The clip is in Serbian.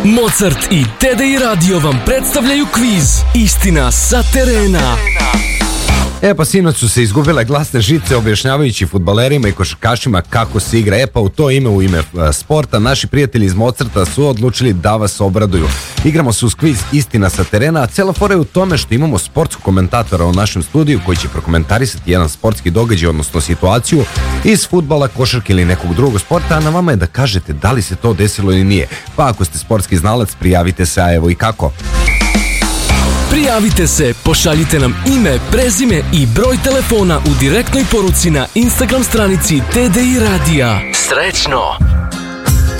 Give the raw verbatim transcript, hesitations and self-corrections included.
Mozart i T D I Radio vam predstavljaju kviz Istina sa terena. E pa sinoć su se izgubile glasne žice objašnjavajući fudbalerima i košarkašima kako se igra. E pa u to ime, u ime uh, sporta, naši prijatelji iz Mozarta su odlučili da vas obraduju. Igramo se uz kviz Istina sa terena, a cela fora je u tome što imamo sportskog komentatora u našem studiju koji će prokomentarisati jedan sportski događaj, odnosno situaciju iz fudbala, košarke ili nekog drugog sporta, a na vama je da kažete da li se to desilo ili nije. Pa ako ste sportski znalac, prijavite se, a evo i kako. Prijavite se, pošaljite nam ime, prezime i broj telefona u direktnoj poruci na Instagram stranici T D I Radija. Srećno!